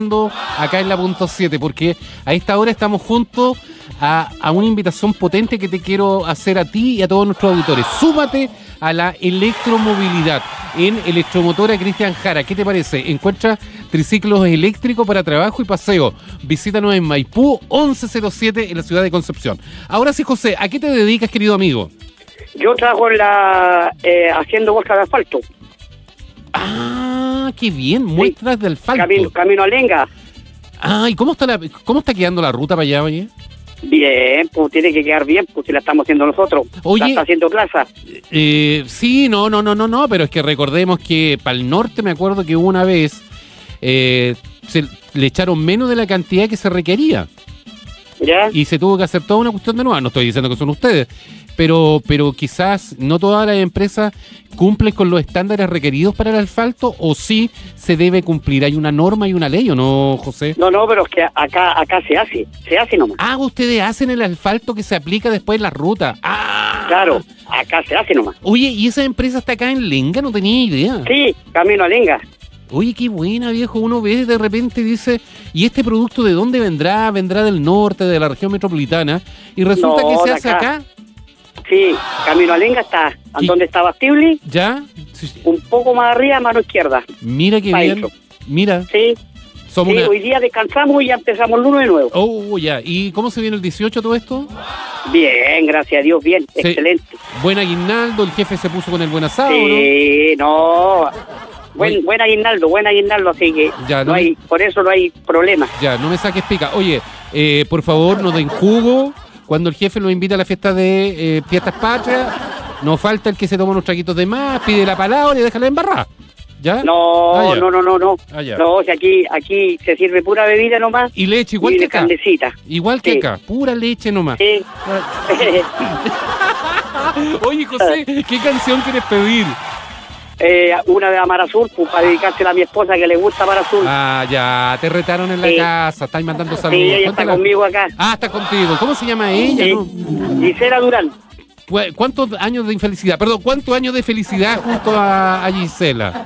acá en la punto 7, porque a esta hora estamos juntos a una invitación potente que te quiero hacer a ti y a todos nuestros auditores. Súmate a la electromovilidad en Electromotora Cristian Jara. ¿Qué te parece? Encuentra triciclos eléctricos para trabajo y paseo. Visítanos en Maipú 1107 en la ciudad de Concepción. Ahora sí, José, ¿a qué te dedicas, querido amigo? Yo trabajo haciendo bolsas de asfalto. Ah, qué bien, muestras de asfalto. Camino a Lenga. Ah, ¿y cómo está quedando la ruta para allá, oye? Bien, pues tiene que quedar bien, pues si la estamos haciendo nosotros. Oye, la está haciendo Plaza. Sí, no, pero es que recordemos que para el norte me acuerdo que una vez le echaron menos de la cantidad que se requería. ¿Ya? Y se tuvo que hacer toda una cuestión de nueva. No estoy diciendo que son ustedes, pero quizás no todas las empresas cumplen con los estándares requeridos para el asfalto, o sí se debe cumplir. ¿Hay una norma y una ley o no, José? No, pero es que acá se hace nomás. Ah, ustedes hacen el asfalto que se aplica después en la ruta. Ah, claro, acá se hace nomás. Oye, ¿y esa empresa está acá en Lenga? No tenía idea. Sí, Camino a Lenga. Oye, qué buena, viejo. Uno ve de repente y dice, ¿y este producto de dónde vendrá? ¿Vendrá del norte, de la región metropolitana? Y resulta que se hace acá. Sí, Camino a Lenga está donde está Bastibli. ¿Ya? Un poco más arriba, mano izquierda. Mira qué bien. Eso. Mira. Sí. Hoy día descansamos y ya empezamos el 1 de nuevo. Oh, ya. ¿Y cómo se viene el 18 todo esto? Bien, gracias a Dios, bien. Sí. Excelente. Buen aguinaldo, el jefe se puso con el buen asado, sí, ¿no? Buen aguinaldo, así que ya, por eso no hay problema. Ya, no me saques pica. Oye, por favor, no den jugo. Cuando el jefe nos invita a la fiesta de Fiestas Patrias, no falta el que se toma unos traguitos de más, pide la palabra y déjala embarrar. ¿Ya? No. Ya. No, si aquí se sirve pura bebida nomás. Y leche, igual que acá. Candecita. Igual que acá, pura leche nomás. Sí. Oye, José, ¿qué canción quieres pedir? Una de Amar Azul, pues, para dedicársela a mi esposa que le gusta Amar Azul. Ah, ya, te retaron en la casa, estáis mandando saludos. Sí, ella está conmigo acá. Ah, está contigo. ¿Cómo se llama ella? Sí. ¿No? Gisela Durán. ¿Cuántos años de infelicidad? Perdón, ¿cuántos años de felicidad junto a Gisela?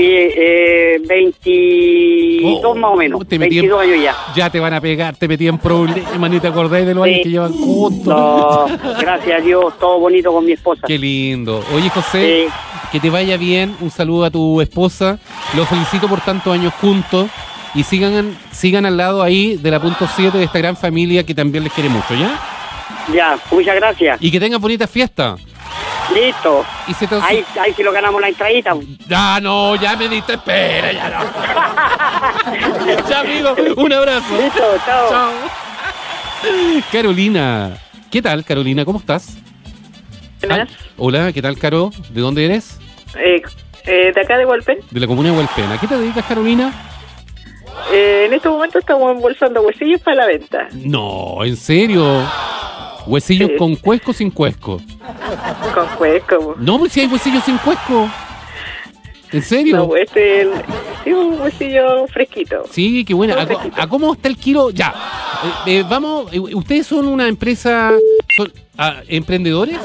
22 más o menos. 22 años ya. Ya te van a pegar, te metí en problemas, ni te acordáis de los años que llevan juntos. No, gracias a Dios, todo bonito con mi esposa. Qué lindo. Oye, José, que te vaya bien. Un saludo a tu esposa. Los felicito por tantos años juntos. Y sigan al lado ahí de la punto 7 de esta gran familia que también les quiere mucho, ¿ya? Ya, muchas gracias. Y que tengan bonitas fiestas. Listo. Y ahí si lo ganamos la entradita. Ya no, ya me diste, espera, ya no. Ya, amigo, un abrazo. Listo, chao. Carolina, ¿qué tal, Carolina? ¿Cómo estás? Hola, ¿qué tal, Caro? ¿De dónde eres? De acá de Hualpén. De la comuna de Hualpén. ¿A qué te dedicas, Carolina? En este momento estamos embolsando huesillos para la venta. No, ¿en serio? ¿Huesillos con cuesco o sin cuesco? Con cuesco. No, pues si hay huesillos sin cuesco. ¿En serio? No, sí, un huesillo fresquito. Sí, qué buena. ¿A cómo está el kilo? Ya. Vamos, ¿ustedes son una empresa, emprendedores?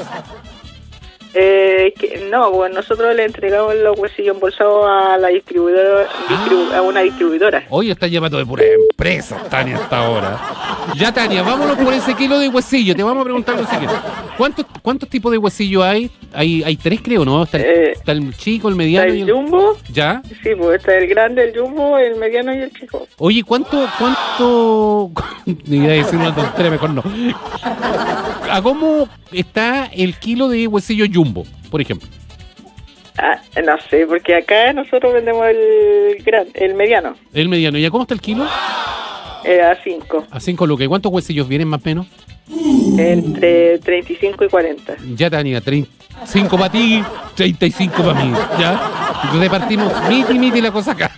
No, bueno, nosotros le entregamos los huesillos embolsados a la distribuidora, a una distribuidora. Hoy está llamando de pura empresa, Tania, hasta ahora. Ya, Tania, vámonos por ese kilo de huesillo. Te vamos a preguntar lo siguiente. ¿Cuántos tipos de huesillo hay? Hay 3, creo, ¿no? Está el chico, el mediano está el jumbo. ¿Ya? Sí, pues está el grande, el jumbo, el mediano y el chico. Oye, ¿cuánto? Iba a decir una tontería, mejor no. ¿A cómo está el kilo de huesillo jumbo, por ejemplo? No sé, porque acá nosotros vendemos el mediano. El mediano. ¿Y a cómo está el kilo? A 5. A 5 lucas. ¿Y cuántos huesillos vienen más o menos? Entre 35 y 40. Ya, Tania, 5 para ti, 35 para mí. ¿Ya? Repartimos miti la cosa acá.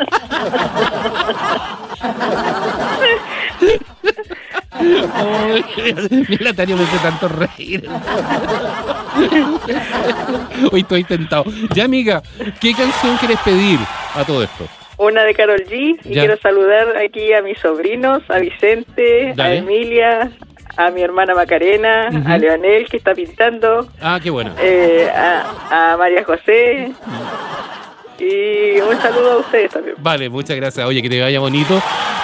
Mira, la Tania me hace tanto reír. Hoy estoy tentado. Ya, amiga, ¿qué canción quieres pedir a todo esto? Una de Karol G. Y quiero saludar aquí a mis sobrinos, a Vicente, a Emilia, a mi hermana Macarena, a Leonel, que está pintando. Ah, qué bueno. A María José. Y un saludo a ustedes también. Vale, muchas gracias. Oye, que te vaya bonito.